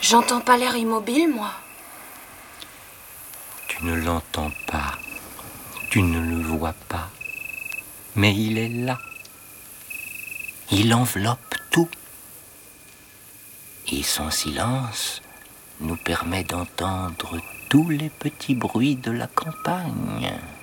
J'entends pas l'air immobile, moi. Tu ne l'entends pas, tu ne le vois pas, mais il est là. Il enveloppe tout. Et son silence nous permet d'entendre tous les petits bruits de la campagne.